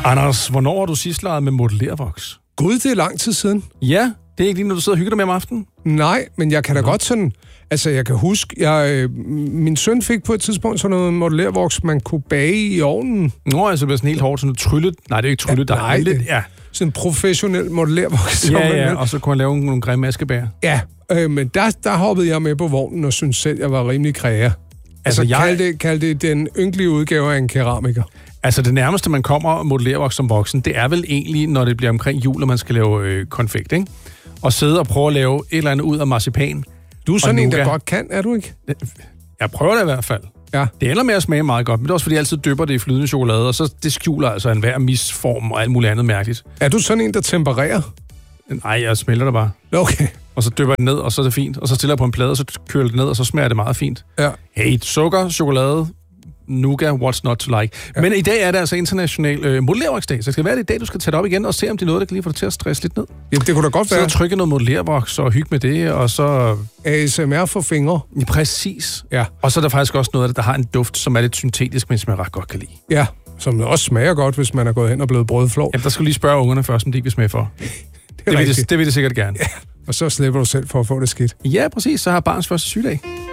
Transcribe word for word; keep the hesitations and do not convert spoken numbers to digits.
Anders, hvornår har du sidst leget med modellervoks? Gud, det er lang tid siden. Ja, det er ikke lige, når du sidder og hygger dig med om aftenen. Nej, men jeg kan da godt sådan... Altså, jeg kan huske, jeg, øh, min søn fik på et tidspunkt sådan noget modellervoks, man kunne bage i ovnen. Nå, altså det bliver sådan helt hårdt, sådan noget tryllet. Nej, det er ikke tryllet, Ja, der nej, er lidt... det- Ja, Sådan en professionel modellervoks. ja, ja, og så kunne han lave nogle grimme askebær. Ja, øh, men der, der hoppede jeg med på vognen og synes selv, jeg var rimelig kræger. Altså, Altså, jeg... jeg- kald, det, kald det den ynkelige udgave af en keramiker. Altså det nærmeste, man kommer modellervoks som voksen, det er vel egentlig, når det bliver omkring jul, og man skal lave øh, konfekt, ikke? Og sidde og prøve at lave et eller andet ud af marcipan. Du er sådan en, der nougat. godt kan, er du ikke? Jeg prøver det i hvert fald. Ja. Det ender med at smage meget godt, men det er også fordi, jeg altid dypper det i flydende chokolade, og så det skjuler altså enhver misform og alt muligt andet mærkeligt. Er du sådan en, der tempererer? Nej, jeg smelter det bare. Okay. Og så dypper jeg det ned, og så er det fint. Og så stiller jeg på en plade, og så køler det ned, og så smager det meget fint. Ja. Hey, sukker, chokolade, nougat, what's not to like. Ja. Men i dag er det altså international øh, modellervoksdag, så det skal være det i dag, du skal tage det op igen og se, om det er noget, der kan lige få dig til at stresse lidt ned. Ja, det kunne da godt Så være. trykke noget modellervoks og hygge med det, og så... A S M R for fingre. Ja, præcis. Ja. Og så er der faktisk også noget af det, der har en duft, som er lidt syntetisk, men som jeg ret godt kan lide. Ja, som også smager godt, hvis man er gået hen og blevet brødflår. Jamen, der skal du lige spørge ungerne først, om de ikke vil smage for. det, Det vil, rigtigt. det, det vil det sikkert gerne. Og så slipper du selv for at få det skidt. Ja, præcis. Så har barns første sygedag.